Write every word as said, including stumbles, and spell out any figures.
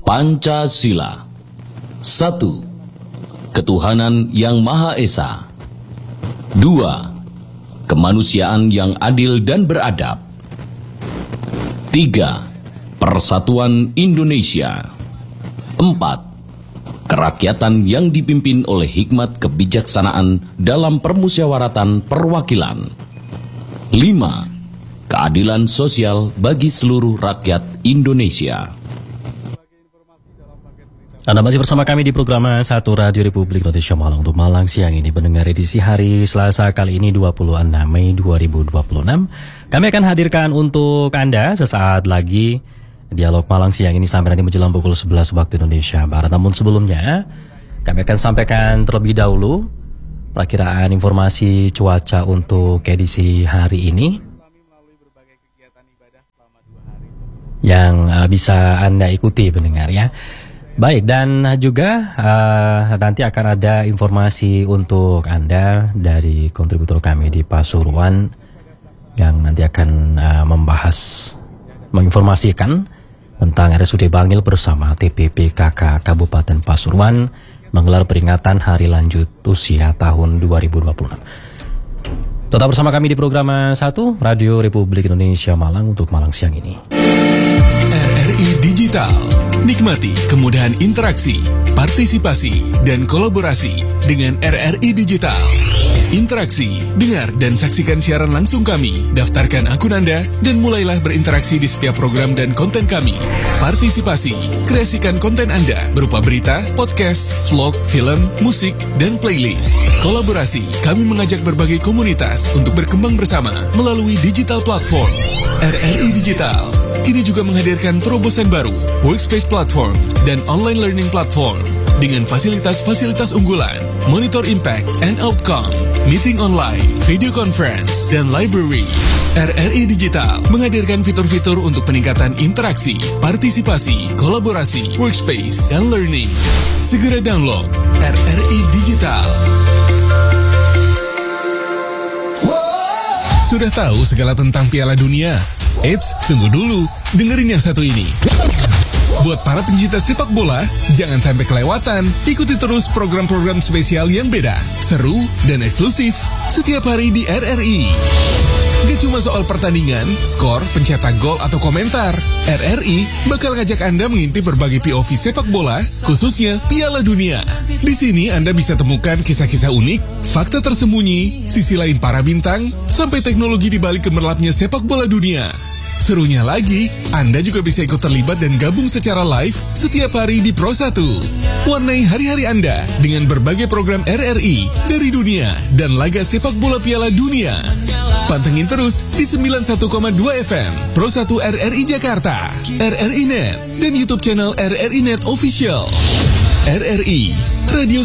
Pancasila. Satu, ketuhanan yang Maha Esa. Dua, kemanusiaan yang adil dan beradab. Tiga, persatuan Indonesia. Empat, kerakyatan yang dipimpin oleh hikmat kebijaksanaan dalam permusyawaratan perwakilan. Lima, keadilan sosial bagi seluruh rakyat Indonesia. Anda masih bersama kami di program satu Radio Republik Indonesia Malang untuk Malang siang ini. Pendengar edisi hari Selasa kali ini dua puluh enam Mei dua ribu dua puluh enam. Kami akan hadirkan untuk Anda sesaat lagi dialog Malang siang ini sampai nanti menjelang pukul sebelas waktu Indonesia Barat. Namun sebelumnya kami akan sampaikan terlebih dahulu perakiraan informasi cuaca untuk edisi hari ini yang uh, bisa Anda ikuti pendengar ya. Baik, dan juga uh, nanti akan ada informasi untuk Anda dari kontributor kami di Pasuruan yang nanti akan uh, membahas, menginformasikan tentang R S U D Bangil bersama T P P K K Kabupaten Pasuruan menggelar peringatan Hari Lanjut Usia tahun dua ribu dua puluh enam. Tetap bersama kami di program satu Radio Republik Indonesia Malang untuk Malang siang ini. R R I Digital. Nikmati kemudahan interaksi, partisipasi, dan kolaborasi dengan R R I Digital. Interaksi, dengar, dan saksikan siaran langsung kami. Daftarkan akun Anda dan mulailah berinteraksi di setiap program dan konten kami. Partisipasi, kreasikan konten Anda berupa berita, podcast, vlog, film, musik, dan playlist. Kolaborasi, kami mengajak berbagai komunitas untuk berkembang bersama melalui digital platform. R R I Digital kini juga menghadirkan terobosan baru, workspace platform, dan online learning platform dengan fasilitas-fasilitas unggulan, monitor impact and outcome, meeting online, video conference, dan library. R R I Digital menghadirkan fitur-fitur untuk peningkatan interaksi, partisipasi, kolaborasi, workspace, dan learning. Segera download R R I Digital. Sudah tahu segala tentang Piala Dunia? Eits, tunggu dulu, dengerin yang satu ini. Buat para pencinta sepak bola, jangan sampai kelewatan. Ikuti terus program-program spesial yang beda, seru, dan eksklusif setiap hari di R R I. Gak cuma soal pertandingan, skor, pencetak gol, atau komentar. R R I bakal ngajak Anda mengintip berbagai P O V sepak bola, khususnya Piala Dunia. Di sini Anda bisa temukan kisah-kisah unik, fakta tersembunyi, sisi lain para bintang, sampai teknologi di balik gemerlapnya sepak bola dunia. Serunya lagi, Anda juga bisa ikut terlibat dan gabung secara live setiap hari di Pro satu. Warnai hari-hari Anda dengan berbagai program R R I dari dunia dan laga sepak bola Piala Dunia. Pantengin terus di sembilan puluh satu koma dua F M Pro satu R R I Jakarta, R R I Net, dan YouTube channel R R I Net Official. R R I, radio